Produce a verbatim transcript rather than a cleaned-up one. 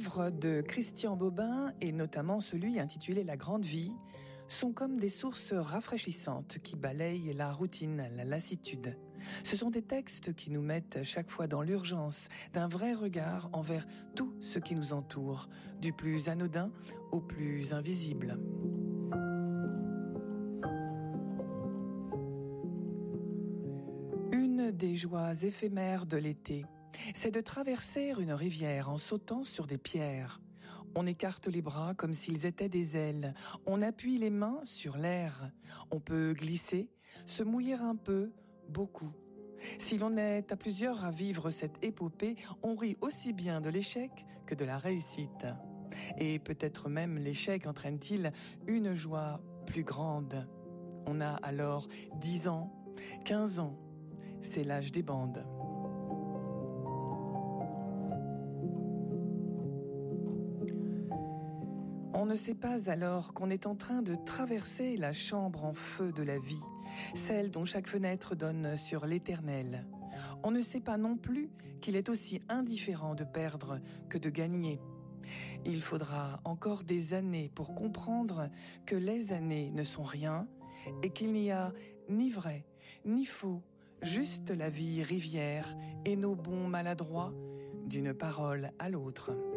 livres de Christian Bobin, et notamment celui intitulé La Grande Vie, sont comme des sources rafraîchissantes qui balayent la routine, la lassitude. Ce sont des textes qui nous mettent chaque fois dans l'urgence d'un vrai regard envers tout ce qui nous entoure, du plus anodin au plus invisible. Une des joies éphémères de l'été, c'est de traverser une rivière en sautant sur des pierres. On écarte les bras comme s'ils étaient des ailes. On appuie les mains sur l'air. On peut glisser, se mouiller un peu, beaucoup. Si l'on est à plusieurs à vivre cette épopée, on rit aussi bien de l'échec que de la réussite. Et peut-être même l'échec entraîne-t-il une joie plus grande. On a alors dix ans, quinze ans. C'est l'âge des bandes. On ne sait pas alors qu'on est en train de traverser la chambre en feu de la vie, celle dont chaque fenêtre donne sur l'éternel. On ne sait pas non plus qu'il est aussi indifférent de perdre que de gagner. Il faudra encore des années pour comprendre que les années ne sont rien et qu'il n'y a ni vrai, ni faux, juste la vie rivière et nos bons maladroits d'une parole à l'autre.